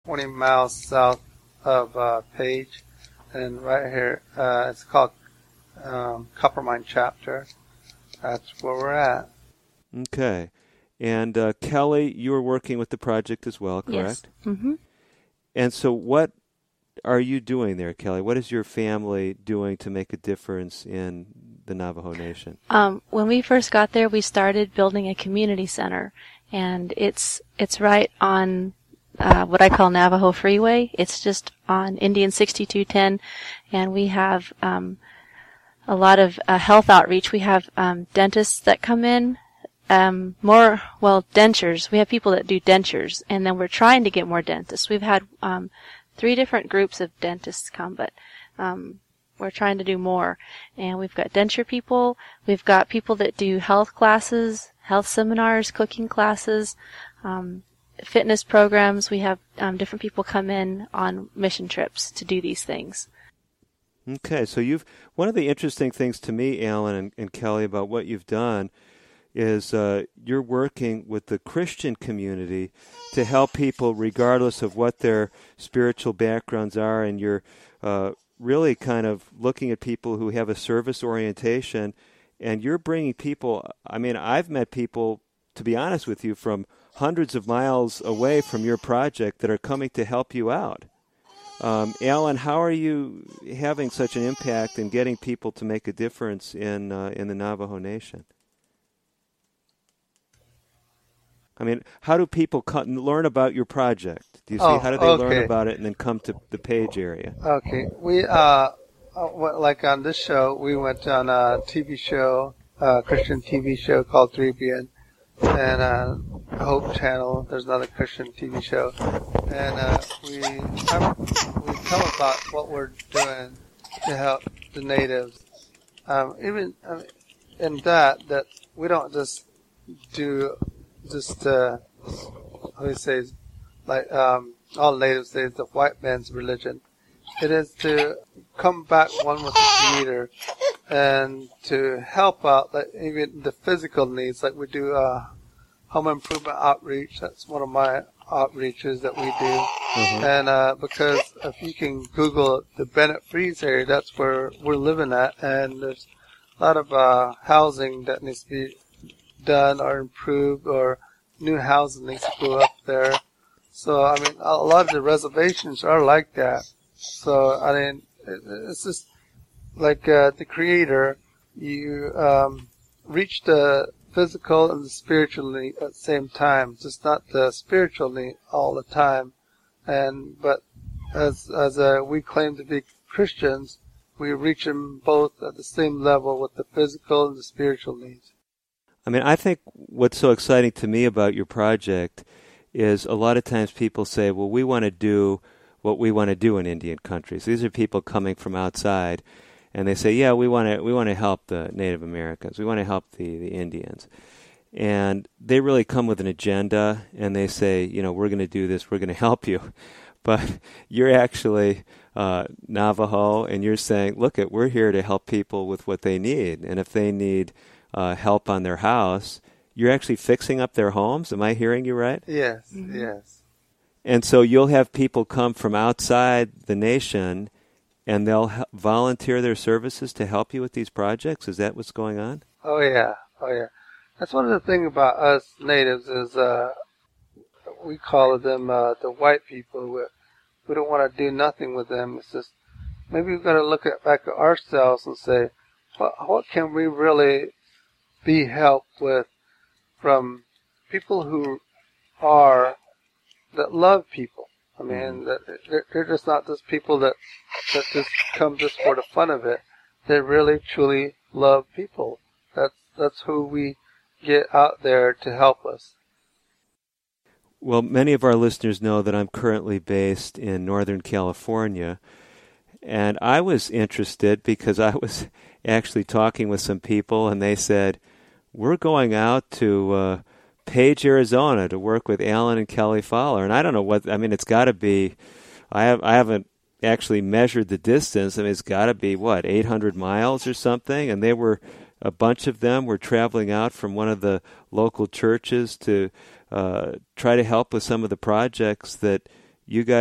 20 miles south of Page, and right here it's called Coppermine Chapter. That's where we're at. Okay. And Kelly, you are working with the project as well, correct? Yes. Mm-hmm. And so what are you doing there, Kelly? What is your family doing to make a difference in the Navajo Nation? When we first got there, we started building a community center, and it's right on what I call Navajo Freeway. It's just on Indian 6210, and we have a lot of health outreach. We have dentists that come in, dentures. We have people that do dentures, and then we're trying to get more dentists. We've had 3 different groups of dentists come, but we're trying to do more. And we've got denture people. We've got people that do health classes, health seminars, cooking classes, fitness programs. We have different people come in on mission trips to do these things. Okay, so one of the interesting things to me, Alan and Kelly, about what you've done is you're working with the Christian community to help people regardless of what their spiritual backgrounds are, and you're really kind of looking at people who have a service orientation, and you're bringing people. I mean, I've met people, to be honest with you, from hundreds of miles away from your project that are coming to help you out. Alan, how are you having such an impact in getting people to make a difference in the Navajo Nation? I mean, how do people learn about your project? Do you see how do they learn about it and then come to the Page area? Okay, we like on this show, we went on a TV show, Christian TV show called 3BN, and Hope Channel. There's another Christian TV show, and we tell about what we're doing to help the natives. Even in that we don't just do how do you say, like all natives say it's the white man's religion. It is to come back one with the Creator and to help out, like even the physical needs. Like we do home improvement outreach. That's one of my outreaches that we do. Mm-hmm. And because if you can Google the Bennett Freeze area, that's where we're living at, and there's a lot of housing that needs to be done or improved, or new housing needs to go up there. So, I mean, a lot of the reservations are like that. So, I mean, it's just like the Creator, you reach the physical and the spiritual need at the same time. Just not the spiritual need all the time. But as we claim to be Christians, we reach them both at the same level with the physical and the spiritual needs. I mean, I think what's so exciting to me about your project is a lot of times people say, well, we want to do what we want to do in Indian countries. These are people coming from outside, and they say, yeah, we want to help the Native Americans. We want to help the Indians. And they really come with an agenda, and they say, we're going to do this, we're going to help you. But you're actually Navajo, and you're saying, look, we're here to help people with what they need. And if they need help on their house, you're actually fixing up their homes. Am I hearing you right? Yes, mm-hmm. Yes. And so you'll have people come from outside the nation, and they'll volunteer their services to help you with these projects? Is that what's going on? Oh, yeah. That's one of the things about us natives is we call them the white people. We don't want to do nothing with them. It's just maybe we've got to look back at ourselves and say, what can we really be helped with from people that love people. I mean, they're just not just people that just come just for the fun of it. They really, truly love people. That's who we get out there to help us. Well, many of our listeners know that I'm currently based in Northern California, and I was interested because I was actually talking with some people, and they said, we're going out to Page, Arizona to work with Alan and Kelly Fowler. And I don't know it's got to be, I haven't actually measured the distance. I mean, it's got to be, 800 miles or something? And a bunch of them were traveling out from one of the local churches to try to help with some of the projects that you guys